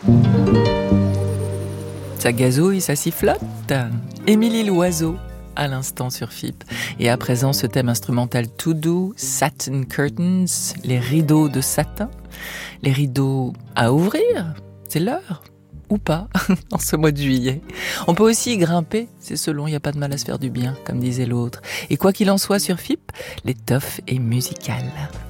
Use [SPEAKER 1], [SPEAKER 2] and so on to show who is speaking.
[SPEAKER 1] Ça gazouille, ça sifflote. Émilie Loiseau, à l'instant sur FIP. Et à présent, ce thème instrumental tout doux, Satin Curtains, les rideaux de satin. Les rideaux à ouvrir, c'est l'heure, ou pas, en ce mois de juillet. On peut aussi y grimper, c'est selon, il n'y a pas de mal à se faire du bien, comme disait l'autre. Et quoi qu'il en soit sur FIP, l'étoffe est musicale.